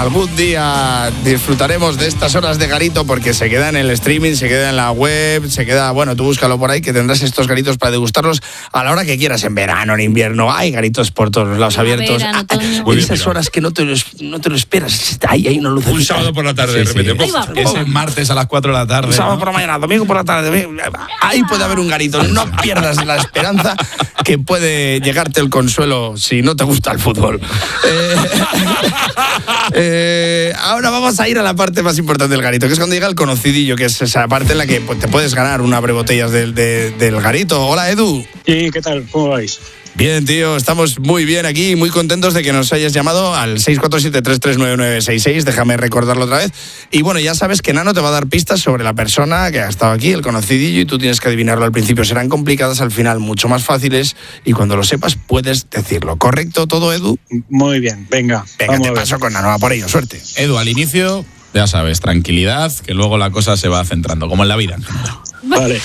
algún día disfrutaremos de estas horas de garito porque se queda en el streaming, se queda en la web, se queda, bueno, tú búscalo por ahí que tendrás estos garitos para degustarlos a la hora que quieras, en verano, en invierno. Hay garitos por todos lados abiertos. En esas horas que no te lo esperas. Hay una luz. Un sábado por la tarde, de repente. Ese martes a las 4 de la tarde. Un sábado por la mañana, domingo por la tarde. Ahí puede haber un garito. No pierdas la esperanza que puede llegarte el consuelo si no te gusta el fútbol. Ahora vamos a ir a la parte más importante del garito, que es cuando llega el conocidillo, que es esa parte en la que te puedes ganar un abrebotellas del garito. Hola, Edu. ¿Y qué tal? ¿Cómo vais? Bien, tío, estamos muy bien aquí, muy contentos de que nos hayas llamado al 647-339966, déjame recordarlo otra vez. Y bueno, ya sabes que Nano te va a dar pistas sobre la persona que ha estado aquí, el conocidillo, y tú tienes que adivinarlo al principio. Serán complicadas, al final mucho más fáciles, y cuando lo sepas puedes decirlo. ¿Correcto todo, Edu? Muy bien, venga te paso con Nano, a por ello, suerte. Edu, al inicio, ya sabes, tranquilidad, que luego la cosa se va centrando, como en la vida en general. Vale.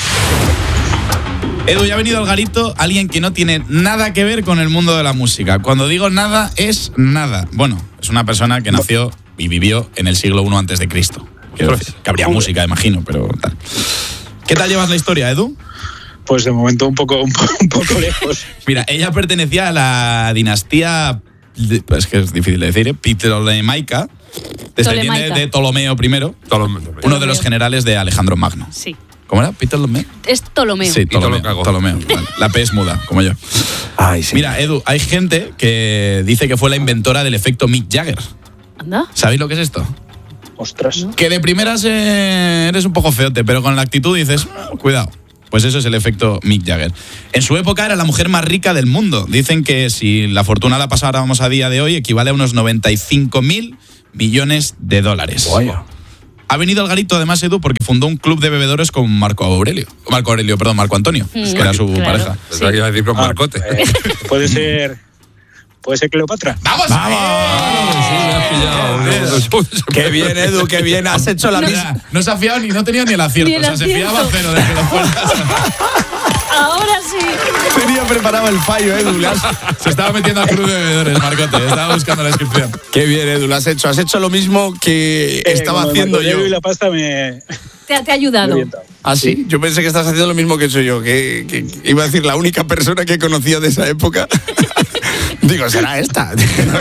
Edu, ya ha venido al garito alguien que no tiene nada que ver con el mundo de la música. Cuando digo nada, es nada. Bueno, es una persona que nació y vivió en el siglo I a.C. Quiero decir, que habría música, imagino, pero tal. ¿Qué tal llevas la historia, Edu? Pues de momento un poco lejos. Mira, ella pertenecía a la dinastía, es que es difícil de decir, Ptolemaica, descendiente de Ptolomeo I, uno de los generales de Alejandro Magno. Sí. ¿Cómo era? ¿Ptolomeo? Es Ptolomeo. Sí, Ptolomeo. Vale. La P es muda, como yo. Ay, sí. Mira, Edu, hay gente que dice que fue la inventora del efecto Mick Jagger. ¿Anda? ¿Sabéis lo que es esto? Ostras. Que de primeras eres un poco feote, pero con la actitud dices, cuidado. Pues eso es el efecto Mick Jagger. En su época era la mujer más rica del mundo. Dicen que si la fortuna la pasáramos a día de hoy, equivale a unos 95.000 millones de dólares. Vaya. Ha venido al garito, además, Edu, porque fundó un club de bebedores con Marco Antonio, que era su pareja. Pensaba que iba a decir con Marcote. Puede ser Cleopatra. ¡Vamos! Sí, me has pillado. Qué bien, Edu, qué bien. Has hecho la misma. No se ha fiado no tenía ni el acierto. Ni el se fiaba cero de que lo fueras. Ahora sí. Tenía preparado el fallo, Edu. Se estaba metiendo al club de bebedores, Marcote. Estaba buscando la descripción. Qué bien, Edu, lo has hecho. Has hecho lo mismo que estaba haciendo yo. Y la pasta me Te ha ayudado. ¿Ah, sí? Yo pensé que estás haciendo lo mismo que he hecho yo, que iba a decir la única persona que conocía de esa época. Digo, será esta.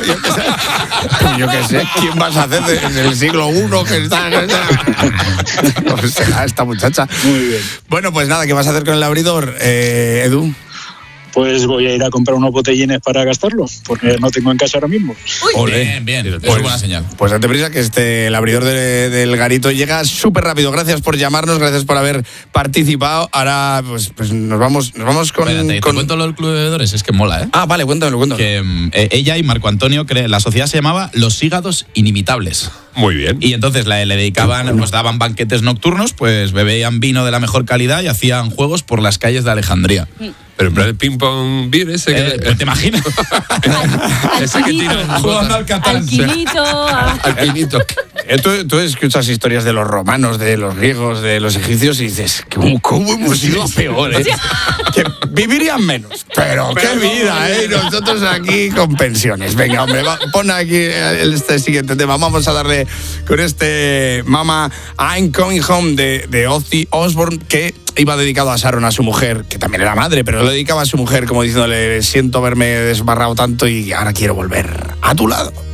Yo qué sé, ¿quién vas a hacer en el siglo I que está? No, será esta muchacha. Muy bien. Bueno, pues nada, ¿qué vas a hacer con el abridor, Edu? Pues voy a ir a comprar unos botellines para gastarlos, porque no tengo en casa ahora mismo. Bien. Eso es buena señal. Pues date prisa que el abridor del garito llega súper rápido. Gracias por llamarnos, gracias por haber participado. Ahora pues nos vamos con... Espérate, te cuento lo del club de bebedores, es que mola, ¿eh? Ah, vale, cuéntamelo. Que ella y Marco Antonio, la sociedad se llamaba Los Hígados Inimitables. Muy bien. Y entonces le dedicaban, pues daban banquetes nocturnos, pues bebían vino de la mejor calidad y hacían juegos por las calles de Alejandría. Pero en plan de ping-pong beer ese que... ¿Te imaginas? Ese que tira jugando al Catán. Alquinito. Tú escuchas historias de los romanos, de los griegos, de los egipcios y dices, ¿cómo hemos ido a peor, eh? Que vivirían menos. Pero qué vida, ¿eh? Nosotros aquí con pensiones. Venga, hombre, pon aquí este siguiente tema. Vamos a darle con este Mama I'm Coming Home de Ozzy Osbourne, que iba dedicado a Sharon, a su mujer, que también era madre, pero lo dedicaba a su mujer como diciéndole, siento haberme desbarrado tanto y ahora quiero volver a tu lado.